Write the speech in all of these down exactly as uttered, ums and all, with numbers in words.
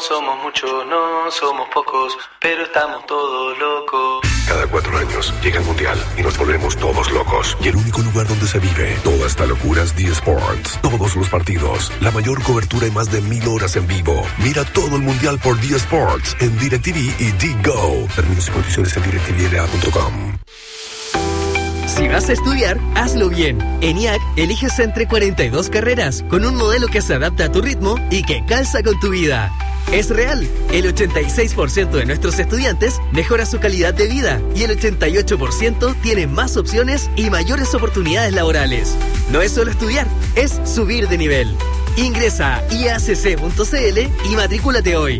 somos muchos, no somos pocos, pero estamos todos locos. Cada cuatro años llega el Mundial y nos volvemos todos locos. Y el único lugar donde se vive toda esta locura es D Sports. Todos los partidos, la mayor cobertura y más de mil horas en vivo. Mira todo el Mundial por D Sports en DirecTV y D-Go. Términos y condiciones en direct t v l a punto com. Si vas a estudiar, hazlo bien. En I A C eliges entre cuarenta y dos carreras con un modelo que se adapta a tu ritmo y que calza con tu vida. Es real, el ochenta y seis por ciento de nuestros estudiantes mejora su calidad de vida y el ochenta y ocho por ciento tiene más opciones y mayores oportunidades laborales. No es solo estudiar, es subir de nivel. Ingresa a i a c c punto c l y matrículate hoy.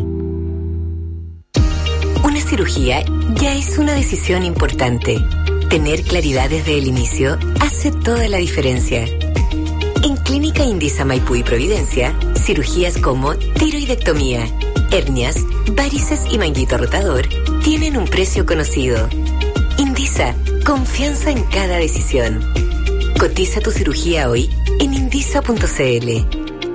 Una cirugía ya es una decisión importante. Tener claridad desde el inicio hace toda la diferencia. En Clínica Indisa Maipú y Providencia, cirugías como tiroidectomía, hernias, varices y manguito rotador tienen un precio conocido. Indisa, confianza en cada decisión. Cotiza tu cirugía hoy en indisa punto c l.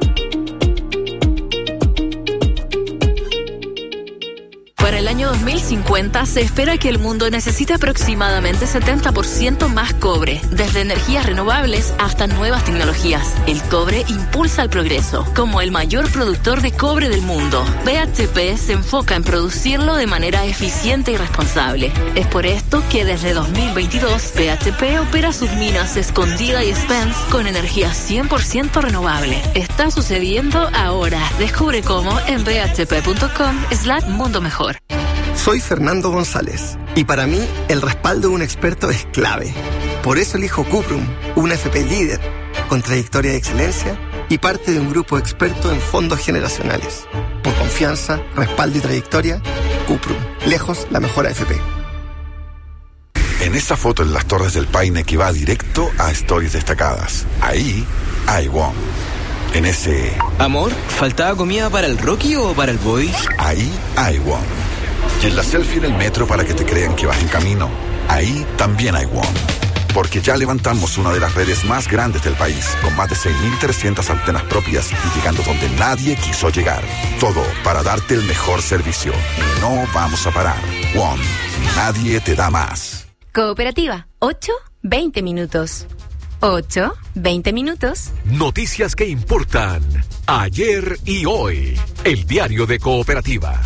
Para el año dos mil cincuenta se espera que el mundo necesite aproximadamente setenta por ciento más cobre, desde energías renovables hasta nuevas tecnologías. El cobre impulsa el progreso. Como el mayor productor de cobre del mundo, B H P se enfoca en producirlo de manera eficiente y responsable. Es por esto que desde dos mil veintidós B H P opera sus minas Escondida y Spence con energía cien por ciento renovable. Está sucediendo ahora. Descubre cómo en b h p punto com slash mundo mejor. Soy Fernando González y para mí el respaldo de un experto es clave. Por eso elijo Cuprum, una F P líder, con trayectoria de excelencia y parte de un grupo experto en fondos generacionales. Por confianza, respaldo y trayectoria, Cuprum, lejos la mejor A F P. En esta foto en las Torres del Paine que va directo a Stories Destacadas. Ahí hay Wong. En ese... Amor, ¿faltaba comida para el Rocky o para el Boy? Ahí hay Wong. Y en la selfie en el metro para que te crean que vas en camino. Ahí también hay Wong. Porque ya levantamos una de las redes más grandes del país, con más de seis mil trescientas antenas propias y llegando donde nadie quiso llegar. Todo para darte el mejor servicio. Y no vamos a parar. Wong. Nadie te da más. Cooperativa. ocho, veinte minutos. ocho, veinte minutos. Noticias que importan. Ayer y hoy. El diario de Cooperativa.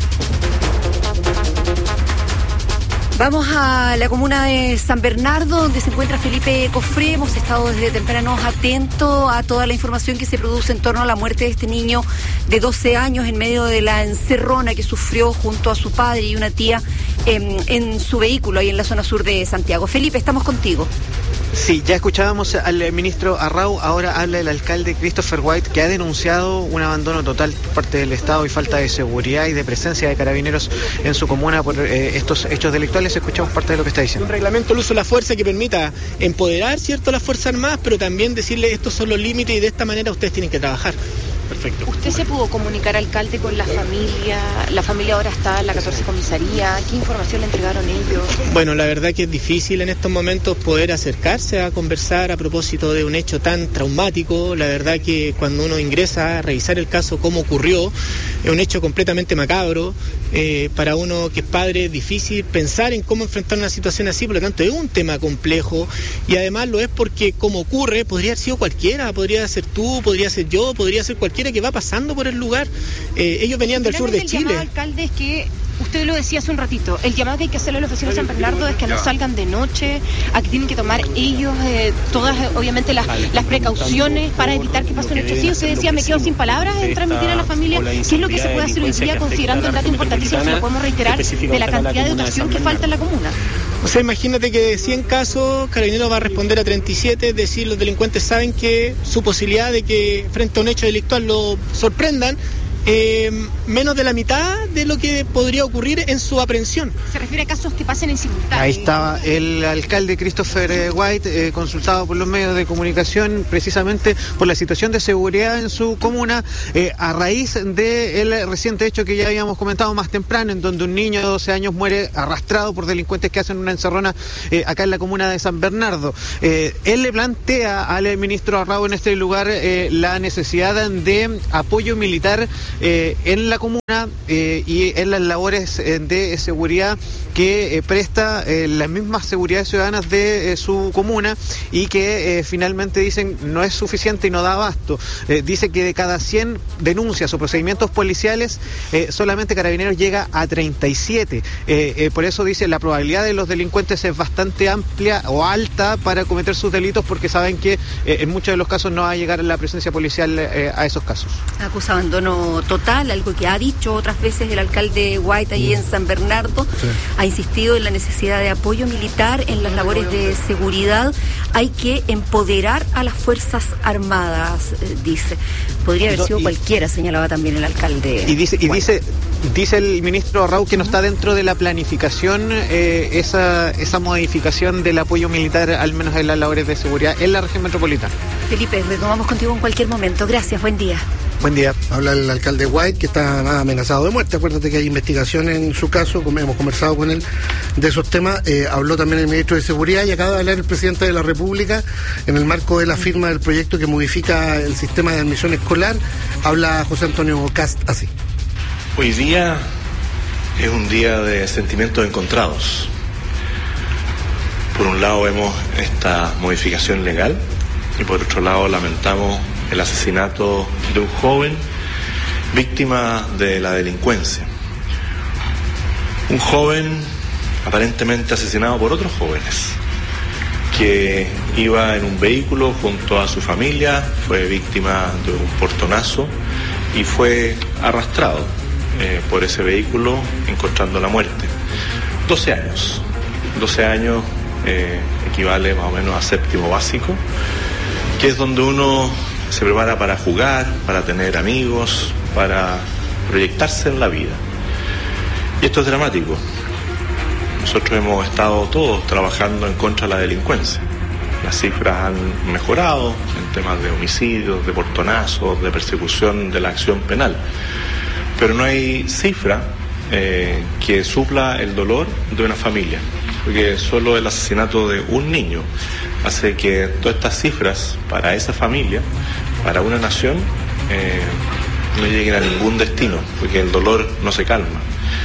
Vamos a la comuna de San Bernardo, donde se encuentra Felipe Cofré. Hemos estado desde temprano atentos a toda la información que se produce en torno a la muerte de este niño de doce años en medio de la encerrona que sufrió junto a su padre y una tía en, en su vehículo ahí en la zona sur de Santiago. Felipe, estamos contigo. Sí, ya escuchábamos al ministro Arrau, ahora habla el alcalde Christopher White, que ha denunciado un abandono total por parte del Estado y falta de seguridad y de presencia de carabineros en su comuna por eh, estos hechos delictuales. Escuchamos parte de lo que está diciendo. Un reglamento del uso de la fuerza que permita empoderar, ¿cierto?, las Fuerzas Armadas, pero también decirle estos son los límites y de esta manera ustedes tienen que trabajar. Perfecto. ¿Usted se pudo comunicar, alcalde, con la familia? La familia ahora está en la catorce comisaría. ¿Qué información le entregaron ellos? Bueno, la verdad que es difícil en estos momentos poder acercarse a conversar a propósito de un hecho tan traumático. La verdad que cuando uno ingresa a revisar el caso, cómo ocurrió, es un hecho completamente macabro. Eh, para uno que es padre es difícil pensar en cómo enfrentar una situación así, por lo tanto es un tema complejo y además lo es porque como ocurre, podría haber sido cualquiera, podría ser tú, podría ser yo, podría ser cualquiera que va pasando por el lugar. Eh, ellos venían del sur de Chile. El llamado, alcalde, es que usted lo decía hace un ratito, el llamado que hay que hacerle a los vecinos de San Bernardo es que no salgan de noche, a que tienen que tomar ellos eh, todas, eh, obviamente, las, las precauciones para evitar que pase un hecho así. Usted decía, me quedo sin palabras en transmitir a la familia qué es lo que se puede hacer hoy día, considerando el dato importantísimo, si lo podemos reiterar, de la cantidad de dotación que falta en la comuna. O sea, imagínate que de cien casos, Carabineros va a responder a treinta y siete, es decir, los delincuentes saben que su posibilidad de que frente a un hecho delictual lo sorprendan, Eh, menos de la mitad de lo que podría ocurrir en su aprehensión. Se refiere a casos que pasen en simultáneo. Ahí estaba el alcalde Christopher White, eh, consultado por los medios de comunicación precisamente por la situación de seguridad en su comuna, eh, a raíz del reciente hecho que ya habíamos comentado más temprano, en donde un niño de doce años muere arrastrado por delincuentes que hacen una encerrona eh, acá en la comuna de San Bernardo. Eh, él le plantea al ministro Arrau en este lugar eh, la necesidad de apoyo militar eh, en la comuna eh, y en las labores eh, de seguridad que eh, presta eh, las mismas seguridades ciudadanas de eh, su comuna y que eh, finalmente dicen no es suficiente y no da abasto. Eh, dice que de cada cien denuncias o procedimientos policiales eh, solamente Carabineros llega a treinta y siete. Eh, eh, por eso dice la probabilidad de los delincuentes es bastante amplia o alta para cometer sus delitos porque saben que eh, en muchos de los casos no va a llegar la presencia policial eh, a esos casos. Acusa abandono total, algo que ha dicho otras veces el alcalde White ahí en San Bernardo. Sí. Ha insistido en la necesidad de apoyo militar en las labores de seguridad. Hay que empoderar a las Fuerzas Armadas, eh, dice. Podría haber sido y, cualquiera, señalaba también el alcalde. Y dice, y dice, dice el ministro Arrau que no está dentro de la planificación eh, esa, esa modificación del apoyo militar, al menos en las labores de seguridad en la región metropolitana. Felipe, retomamos contigo en cualquier momento. Gracias, buen día. Buen día. Habla el alcalde White, que está amenazado de muerte. Acuérdate que hay investigación en su caso, hemos conversado con él de esos temas. Eh, habló también el ministro de Seguridad y acaba de hablar el presidente de la República en el marco de la firma del proyecto que modifica el sistema de admisión escolar. Habla José Antonio Cast así. Hoy día es un día de sentimientos encontrados. Por un lado vemos esta modificación legal y por otro lado lamentamos el asesinato de un joven víctima de la delincuencia. Un joven aparentemente asesinado por otros jóvenes, que iba en un vehículo junto a su familia, fue víctima de un portonazo y fue arrastrado eh, por ese vehículo, encontrando la muerte. doce años. doce años eh, equivale más o menos a séptimo básico, que es donde uno se prepara para jugar, para tener amigos, para proyectarse en la vida. Y esto es dramático. Nosotros hemos estado todos trabajando en contra de la delincuencia. Las cifras han mejorado en temas de homicidios, de portonazos, de persecución de la acción penal. Pero no hay cifra eh, que supla el dolor de una familia. Porque solo el asesinato de un niño hace que todas estas cifras para esa familia, para una nación, eh, no lleguen a ningún destino, porque el dolor no se calma.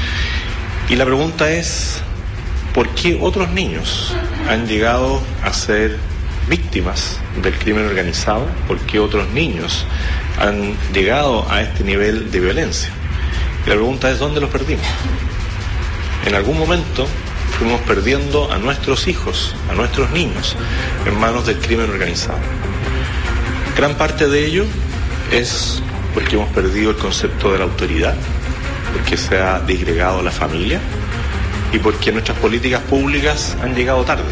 Y la pregunta es, ¿por qué otros niños han llegado a ser víctimas del crimen organizado? ¿Por qué otros niños han llegado a este nivel de violencia? Y la pregunta es, ¿dónde los perdimos? En algún momento fuimos perdiendo a nuestros hijos, a nuestros niños, en manos del crimen organizado. Gran parte de ello es porque hemos perdido el concepto de la autoridad, porque se ha disgregado la familia y porque nuestras políticas públicas han llegado tarde.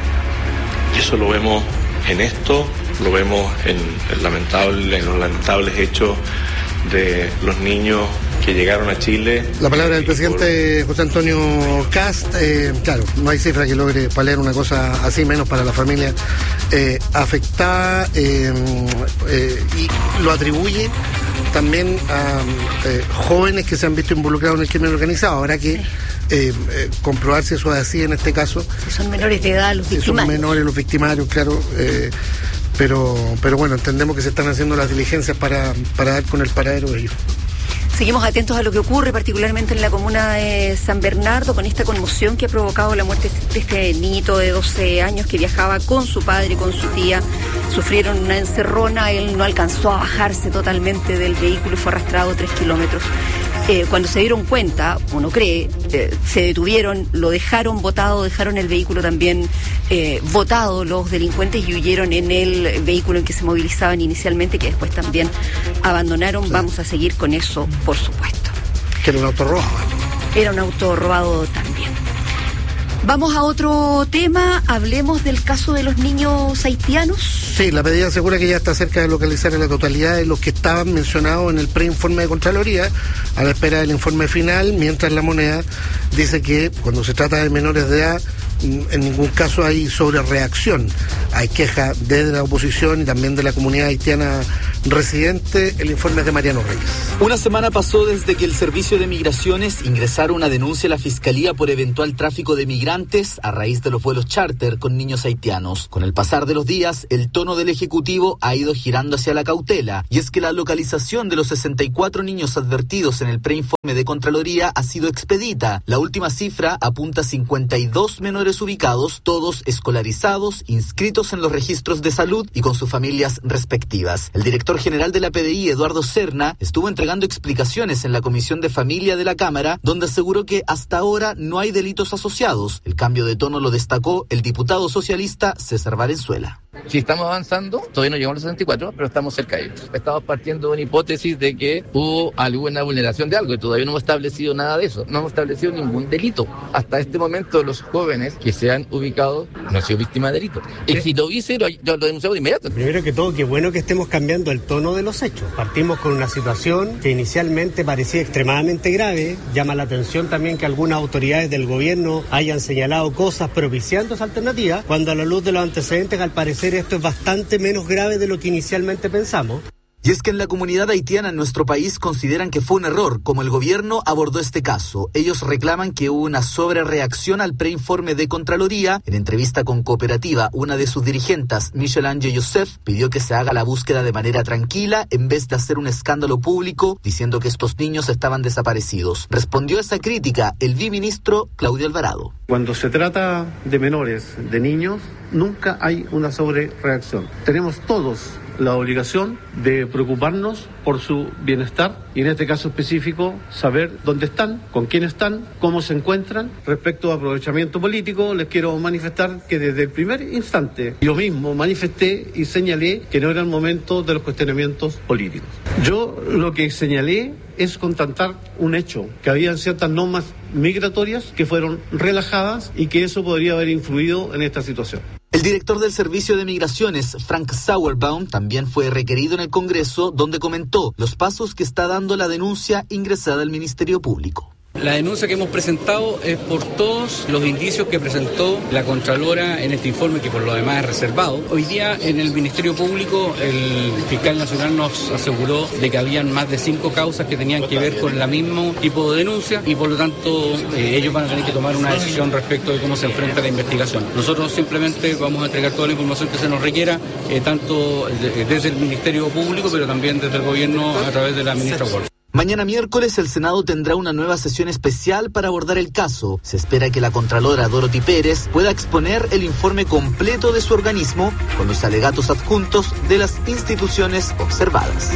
Y eso lo vemos en esto, lo vemos en, el lamentable, en los lamentables hechos de los niños que llegaron a Chile. La palabra del presidente por... José Antonio Cast, eh, claro, no hay cifra que logre paliar una cosa así, menos para la familia eh, afectada, eh, eh, y lo atribuye también a eh, jóvenes que se han visto involucrados en el crimen organizado. Habrá que sí. eh, eh, comprobar si eso es así en este caso. Si son menores de edad los victimarios. Si son menores los victimarios, claro. Eh, pero, pero bueno, entendemos que se están haciendo las diligencias para, para dar con el paradero de ellos. Seguimos atentos a lo que ocurre, particularmente en la comuna de San Bernardo, con esta conmoción que ha provocado la muerte de este niñito de doce años que viajaba con su padre y con su tía. Sufrieron una encerrona, él no alcanzó a bajarse totalmente del vehículo y fue arrastrado tres kilómetros. Eh, cuando se dieron cuenta, uno cree, eh, se detuvieron, lo dejaron botado, dejaron el vehículo también eh, botado los delincuentes y huyeron en el vehículo en que se movilizaban inicialmente, que después también abandonaron. Sí. Vamos a seguir con eso, por supuesto. Que era un auto robado. Era un auto robado también. Vamos a otro tema, hablemos del caso de los niños haitianos. Sí, la medida asegura que ya está cerca de localizar en la totalidad de los que estaban mencionados en el preinforme de Contraloría, a la espera del informe final, mientras La Moneda dice que cuando se trata de menores de edad, en ningún caso hay sobrereacción. Hay queja desde la oposición y también de la comunidad haitiana residente. El informe de Mariano Reyes. Una semana pasó desde que el Servicio de Migraciones ingresara una denuncia a la Fiscalía por eventual tráfico de migrantes a raíz de los vuelos charter con niños haitianos. Con el pasar de los días, el tono del Ejecutivo ha ido girando hacia la cautela, y es que la localización de los sesenta y cuatro niños advertidos en el preinforme de Contraloría ha sido expedita. La última cifra apunta a cincuenta y dos menores ubicados, todos escolarizados, inscritos en los registros de salud y con sus familias respectivas. El director general de la P D I, Eduardo Serna, estuvo entregando explicaciones en la Comisión de Familia de la Cámara, donde aseguró que hasta ahora no hay delitos asociados. El cambio de tono lo destacó el diputado socialista César Valenzuela. Si estamos avanzando, todavía no llegamos a los sesenta y cuatro, pero estamos cerca de ellos. Estamos partiendo de una hipótesis de que hubo alguna vulneración de algo y todavía no hemos establecido nada de eso. No hemos establecido ningún delito. Hasta este momento los jóvenes que se han ubicado no han sido víctimas de delito. Y si lo hubiese, lo, lo denunciamos de inmediato. Primero que todo, qué bueno que estemos cambiando el tono de los hechos. Partimos con una situación que inicialmente parecía extremadamente grave. Llama la atención también que algunas autoridades del gobierno hayan señalado cosas propiciando esa alternativa, cuando a la luz de los antecedentes, al parecer, esto es bastante menos grave de lo que inicialmente pensamos. Y es que en la comunidad haitiana en nuestro país consideran que fue un error como el gobierno abordó este caso. Ellos reclaman que hubo una sobrereacción al preinforme de Contraloría. En entrevista con Cooperativa, una de sus dirigentes, Michelle Ange Joseph, pidió que se haga la búsqueda de manera tranquila en vez de hacer un escándalo público diciendo que estos niños estaban desaparecidos. Respondió a esa crítica el viceministro Claudio Alvarado. Cuando se trata de menores, de niños, nunca hay una sobrereacción. Tenemos todos la obligación de preocuparnos por su bienestar y en este caso específico saber dónde están, con quién están, cómo se encuentran. Respecto a aprovechamiento político, les quiero manifestar que desde el primer instante yo mismo manifesté y señalé que no era el momento de los cuestionamientos políticos. Yo lo que señalé es constatar un hecho, que habían ciertas normas migratorias que fueron relajadas y que eso podría haber influido en esta situación. El director del Servicio de Migraciones, Frank Sauerbaum, también fue requerido en el Congreso, donde comentó los pasos que está dando la denuncia ingresada al Ministerio Público. La denuncia que hemos presentado es por todos los indicios que presentó la Contralora en este informe, que por lo demás es reservado. Hoy día en el Ministerio Público el fiscal nacional nos aseguró de que habían más de cinco causas que tenían que ver con el mismo tipo de denuncia y por lo tanto eh, ellos van a tener que tomar una decisión respecto de cómo se enfrenta la investigación. Nosotros simplemente vamos a entregar toda la información que se nos requiera, eh, tanto de, desde el Ministerio Público, pero también desde el gobierno a través de la ministra Wolf. Mañana miércoles el Senado tendrá una nueva sesión especial para abordar el caso. Se espera que la Contralora Dorothy Pérez pueda exponer el informe completo de su organismo con los alegatos adjuntos de las instituciones observadas.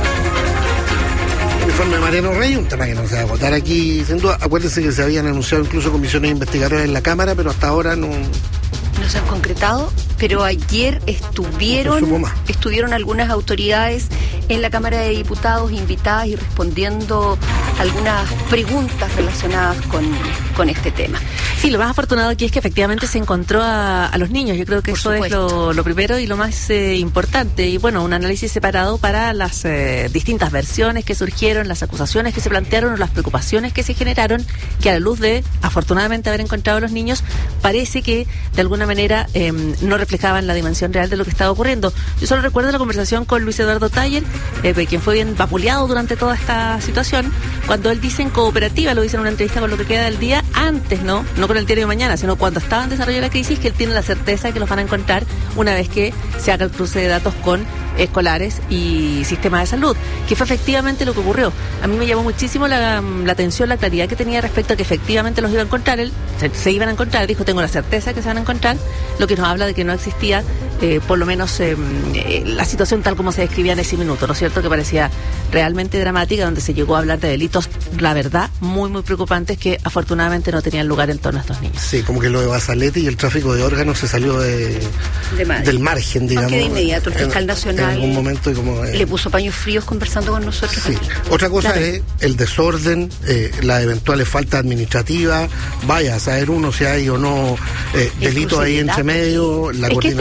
El informe de Mariano Reyes, un tema que no se va a votar aquí sin duda. Acuérdense que se habían anunciado incluso comisiones investigadoras en la Cámara, pero hasta ahora no... No se han concretado, pero ayer estuvieron, estuvieron algunas autoridades en la Cámara de Diputados invitadas y respondiendo algunas preguntas relacionadas con, con este tema. Sí, lo más afortunado aquí es que efectivamente se encontró a, a los niños. Yo creo que Por eso supuesto. es lo, lo primero y lo más eh, importante. Y bueno, un análisis separado para las eh, distintas versiones que surgieron, las acusaciones que se plantearon o las preocupaciones que se generaron, que a la luz de, afortunadamente, haber encontrado a los niños, parece que de alguna manera eh, no reflejaban la dimensión real de lo que estaba ocurriendo. Yo solo recuerdo la conversación con Luis Eduardo Taller, eh, quien fue bien vapuleado durante toda esta situación, cuando él dice en Cooperativa, lo dice en una entrevista con Lo que queda del día, antes, ¿no? No con el diario de mañana, sino cuando estaba en desarrollo de la crisis, que él tiene la certeza de que los van a encontrar una vez que se haga el cruce de datos con escolares y sistemas de salud, que fue efectivamente lo que ocurrió. A mí me llamó muchísimo la, la atención, la claridad que tenía respecto a que efectivamente los iba a encontrar, él se, se iban a encontrar, dijo, tengo la certeza que se van a encontrar, lo que nos habla de que no existía, eh, por lo menos, eh, eh, la situación tal como se describía en ese minuto, ¿no es cierto?, que parecía realmente dramática, donde se llegó a hablar de delitos, la verdad, muy, muy preocupantes, que afortunadamente no tenían lugar en torno a estos niños. Sí, como que lo de Basalete y el tráfico de órganos se salió de, de margen. del margen, digamos. Aunque de inmediato el fiscal nacional en algún momento y como, eh, le puso paños fríos conversando con nosotros. Sí. Otra cosa claro. es el desorden, eh, las eventuales faltas administrativas, vaya a saber uno si hay o no eh, delitos ahí entre medio, la es coordinación de los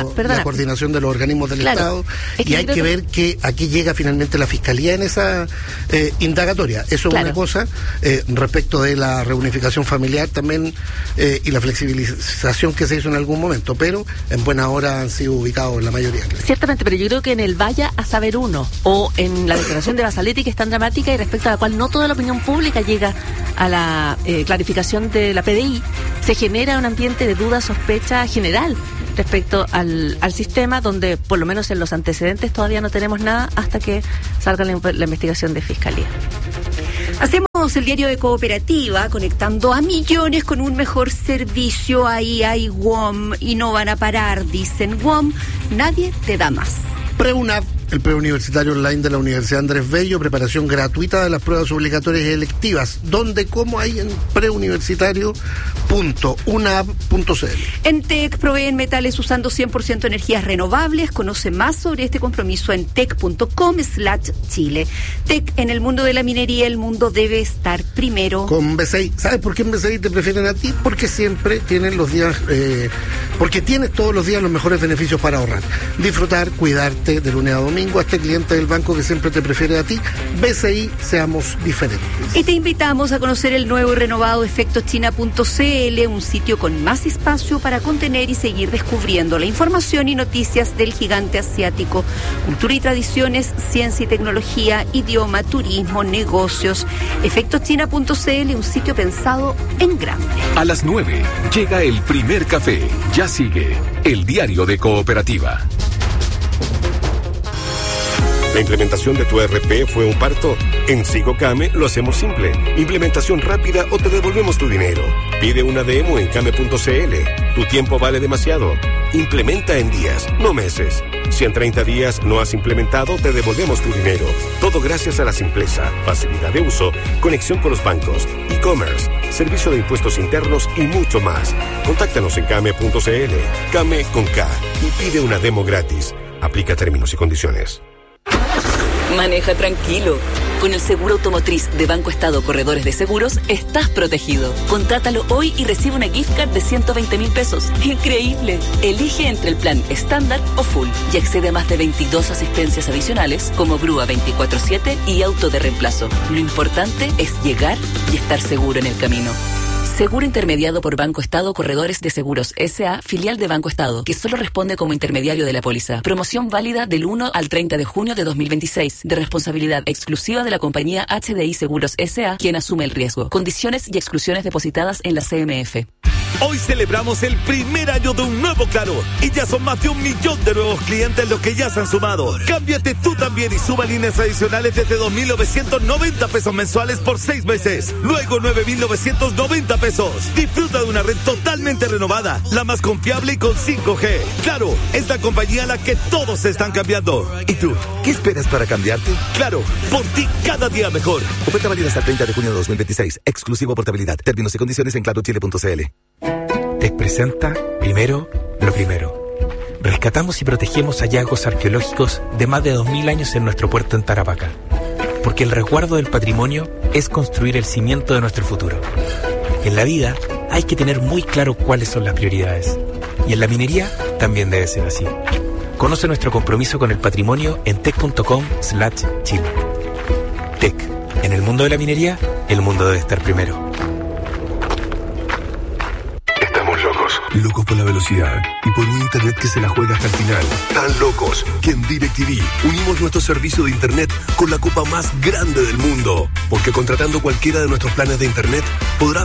perdona. la coordinación de los organismos del claro. Estado, es que y hay que, que ver que aquí llega finalmente la Fiscalía en esa eh, indagatoria. Eso claro. es una cosa. Eh, respecto de la reunificación familiar también eh, y la flexibilización que se hizo en algún momento, pero en buena hora han sido ubicados en la mayoría. Claro. Ciertamente, pero yo creo que en el Vaya a Saber Uno o en la declaración de Basaletti, que es tan dramática y respecto a la cual no toda la opinión pública llega a la eh, clarificación de la P D I, se genera un ambiente de duda, sospecha general respecto al, al sistema, donde por lo menos en los antecedentes todavía no tenemos nada hasta que salga la, la investigación de Fiscalía. Hacemos el diario de Cooperativa, conectando a millones con un mejor servicio. Ahí hay W O M y no van a parar, dicen W O M, nadie te da más. PreUNAV, el preuniversitario online de la Universidad Andrés Bello, preparación gratuita de las pruebas obligatorias y electivas. ¿Dónde? ¿Cómo? Ahí en preuniversitario punto unav punto c l. En TEC proveen metales usando cien por ciento energías renovables. Conoce más sobre este compromiso en tec punto com slash chile. TEC, en el mundo de la minería, el mundo debe estar primero. Con B C I. ¿Sabes por qué en B C I te prefieren a ti? Porque siempre tienen los días, eh, porque tienes todos los días los mejores beneficios para ahorrar. Disfrutar, cuidarte de lunes a domingo. A este cliente del banco que siempre te prefiere a ti. B C I, seamos diferentes. Y te invitamos a conocer el nuevo y renovado efectos china punto c l, un sitio con más espacio para contener y seguir descubriendo la información y noticias del gigante asiático. Cultura y tradiciones, ciencia y tecnología, idioma, turismo, negocios. efectos china punto c l, un sitio pensado en grande. A las nueve llega el primer café. Ya sigue el diario de Cooperativa. ¿La implementación de tu E R P fue un parto? En SigoCame lo hacemos simple. Implementación rápida o te devolvemos tu dinero. Pide una demo en came punto c l. Tu tiempo vale demasiado. Implementa en días, no meses. Si en treinta días no has implementado, te devolvemos tu dinero. Todo gracias a la simpleza, facilidad de uso, conexión con los bancos, e-commerce, servicio de impuestos internos y mucho más. Contáctanos en came punto c l. Came con K y pide una demo gratis. Aplica términos y condiciones. Maneja tranquilo. Con el seguro automotriz de Banco Estado Corredores de Seguros, estás protegido. Contrátalo hoy y recibe una gift card de ciento veinte mil pesos. ¡Increíble! Elige entre el plan estándar o full y accede a más de veintidós asistencias adicionales como grúa veinticuatro siete y auto de reemplazo. Lo importante es llegar y estar seguro en el camino. Seguro intermediado por Banco Estado Corredores de Seguros S A, filial de Banco Estado, que solo responde como intermediario de la póliza. Promoción válida del uno al treinta de junio de dos mil veintiséis, de responsabilidad exclusiva de la compañía H D I Seguros S A, quien asume el riesgo. Condiciones y exclusiones depositadas en la C M F. Hoy celebramos el primer año de un nuevo Claro y ya son más de un millón de nuevos clientes los que ya se han sumado. Cámbiate tú también y suma líneas adicionales desde dos mil novecientos noventa pesos mensuales por seis meses. Luego nueve mil novecientos noventa pesos. Disfruta de una red totalmente renovada, la más confiable y con cinco G. Claro, es la compañía a la que todos se están cambiando. ¿Y tú? ¿Qué esperas para cambiarte? Claro, por ti cada día mejor. Oferta válida hasta el treinta de junio de dos mil veintiséis. Exclusivo portabilidad. Términos y condiciones en claro chile punto c l. TEC presenta primero lo primero. Rescatamos y protegemos hallazgos arqueológicos de más de dos mil años en nuestro puerto en Tarapacá. Porque el resguardo del patrimonio es construir el cimiento de nuestro futuro. En la vida hay que tener muy claro cuáles son las prioridades. Y en la minería también debe ser así. Conoce nuestro compromiso con el patrimonio en tec punto com slash chile. TEC. En el mundo de la minería, el mundo debe estar primero. Locos por la velocidad y por un internet que se la juega hasta el final. Tan locos que en DirecTV unimos nuestro servicio de internet con la copa más grande del mundo. Porque contratando cualquiera de nuestros planes de internet podrás